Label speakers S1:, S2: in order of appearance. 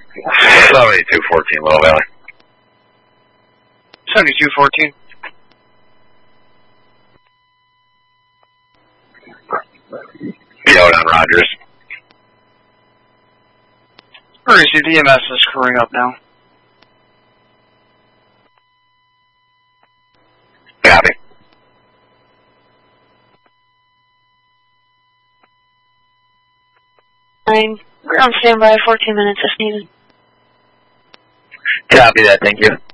S1: 7214 Little Valley.
S2: 7214.
S1: Be out on Rogers.
S2: Emergency, the EMS is screwing up now.
S1: Copy.
S3: We're on standby 14 minutes if needed.
S1: Copy that, thank you.